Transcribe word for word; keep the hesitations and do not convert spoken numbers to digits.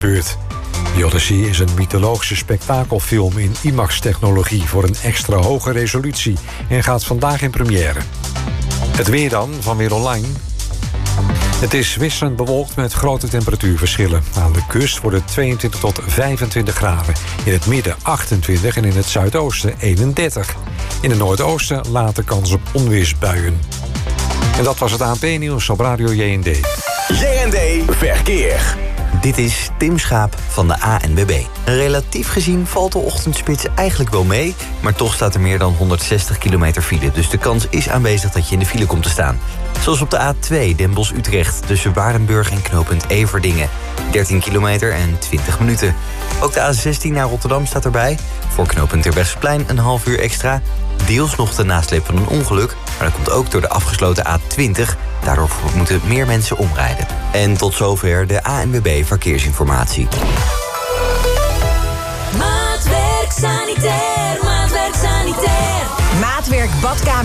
buurt. The Odyssey is een mythologische spektakelfilm in IMAX-technologie voor een extra hoge resolutie en gaat vandaag in première. Het weer dan, van Weer Online. Het is wisselend bewolkt met grote temperatuurverschillen. Aan de kust wordt het tweeëntwintig tot vijfentwintig graden. In het midden achtentwintig en in het zuidoosten eenendertig. In het noordoosten later kans op onweersbuien. En dat was het A N P-nieuws op Radio J N D. J N D Verkeer. Dit is Tim Schaap van de A N W B. Relatief gezien valt de ochtendspits eigenlijk wel mee, maar toch staat er meer dan honderdzestig kilometer file. Dus de kans is aanwezig dat je in de file komt te staan. Zoals op de A twee Den Bosch-Utrecht tussen Waardenburg en knooppunt Everdingen. dertien kilometer en twintig minuten. Ook de A zestien naar Rotterdam staat erbij. Voor knooppunt Terbrechtseplein een half uur extra. Deels nog de nasleep van een ongeluk, maar dat komt ook door de afgesloten A twintig. Daardoor moeten meer mensen omrijden. En tot zover de A N W B Verkeersinformatie. Maatwerk Sanitair, Maatwerk Sanitair. Maatwerk badkamer.